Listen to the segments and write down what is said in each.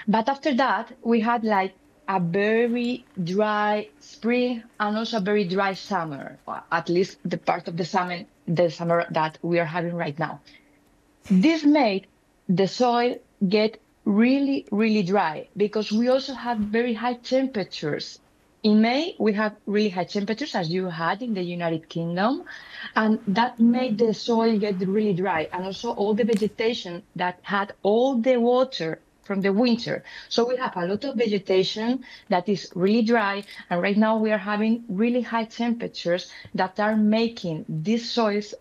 But after that, we had like a very dry spring and also a very dry summer, or at least the part of the summer that we are having right now. This made the soil get really, really dry because we also have very high temperatures. In May, we have really high temperatures as you had in the United Kingdom, and that made the soil get really dry and also all the vegetation that had all the water from the winter. So we have a lot of vegetation that is really dry, and right now we are having really high temperatures that are making these soils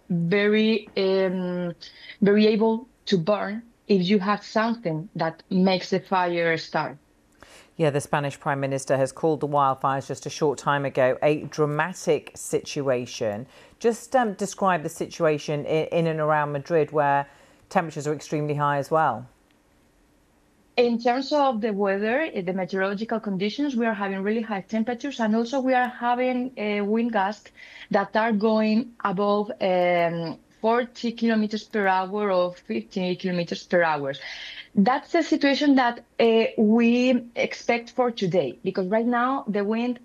very able to burn if you have something that makes the fire start. Yeah, the Spanish Prime Minister has called the wildfires just a short time ago a dramatic situation. Just describe the situation in and around Madrid, where temperatures are extremely high as well. In terms of the weather, the meteorological conditions, we are having really high temperatures, and also we are having wind gusts that are going above 40 kilometers per hour or 50 kilometers per hour. That's the situation that we expect for today, because right now the wind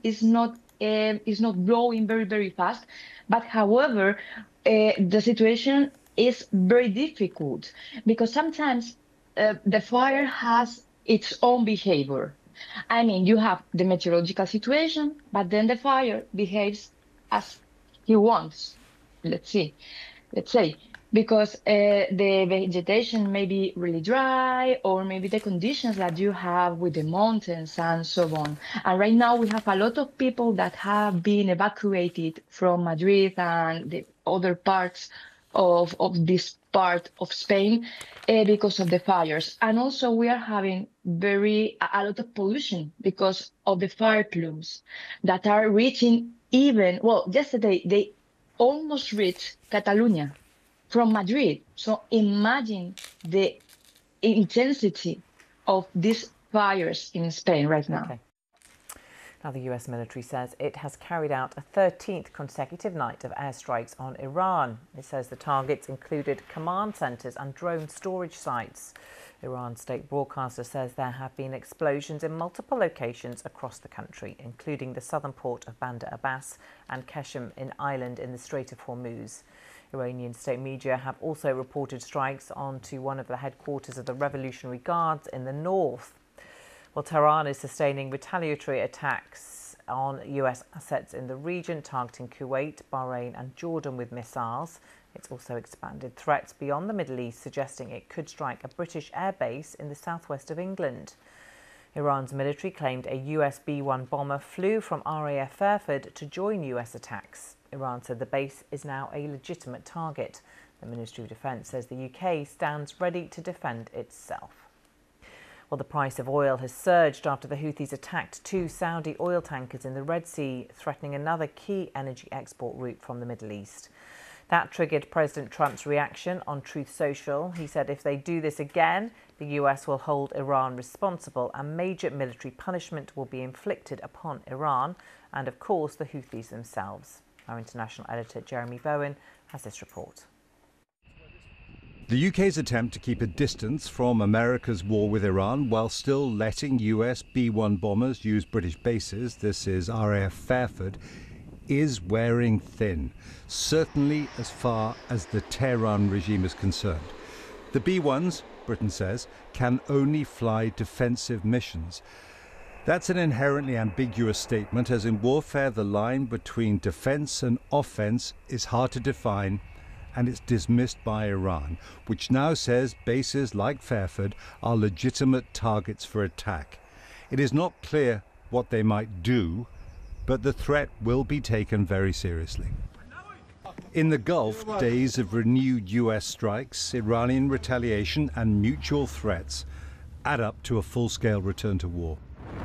is not blowing very fast. But however, the situation is very difficult because sometimes the fire has its own behavior. I mean, you have the meteorological situation, but then the fire behaves as he wants. Let's see, let's say, because the vegetation may be really dry, or maybe the conditions that you have with the mountains and so on. And right now we have a lot of people that have been evacuated from Madrid and the other parts of this part of Spain because of the fires. And also we are having a lot of pollution because of the fire plumes that are reaching even, well, yesterday they almost reached Catalonia from Madrid. So imagine the intensity of these fires in Spain right now. Okay. Now, the US military says it has carried out a 13th consecutive night of airstrikes on Iran. It says the targets included command centres and drone storage sites. Iran's state broadcaster says there have been explosions in multiple locations across the country, including the southern port of Bandar Abbas and Qeshm Island in the Strait of Hormuz. Iranian state media have also reported strikes onto one of the headquarters of the Revolutionary Guards in the north. Well, Tehran is sustaining retaliatory attacks on US assets in the region, targeting Kuwait, Bahrain and Jordan with missiles. It's also expanded threats beyond the Middle East, suggesting it could strike a British airbase in the southwest of England. Iran's military claimed a US B-1 bomber flew from RAF Fairford to join US attacks. Iran said the base is now a legitimate target. The Ministry of Defence says the UK stands ready to defend itself. Well, the price of oil has surged after the Houthis attacked 2 Saudi oil tankers in the Red Sea, threatening another key energy export route from the Middle East. That triggered President Trump's reaction on Truth Social. He said if they do this again, the US will hold Iran responsible and major military punishment will be inflicted upon Iran and, of course, the Houthis themselves. Our international editor, Jeremy Bowen, has this report. The UK's attempt to keep a distance from America's war with Iran while still letting US B-1 bombers use British bases, this is RAF Fairford, is wearing thin, certainly as far as the Tehran regime is concerned. The B-1s, Britain says, can only fly defensive missions. That's an inherently ambiguous statement, as in warfare the line between defense and offense is hard to define, and it's dismissed by Iran, which now says bases like Fairford are legitimate targets for attack. It is not clear what they might do, but the threat will be taken very seriously. In the Gulf, days of renewed US strikes, Iranian retaliation and mutual threats add up to a full-scale return to war.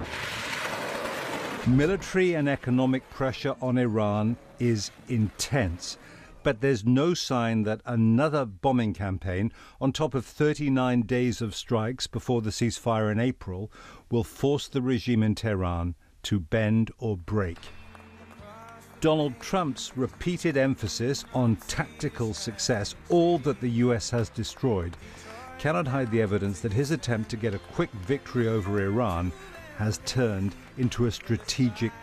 Military and economic pressure on Iran is intense, but there's no sign that another bombing campaign, on top of 39 days of strikes before the ceasefire in April, will force the regime in Tehran to bend or break. Donald Trump's repeated emphasis on tactical success, all that the US has destroyed, cannot hide the evidence that his attempt to get a quick victory over Iran has turned into a strategic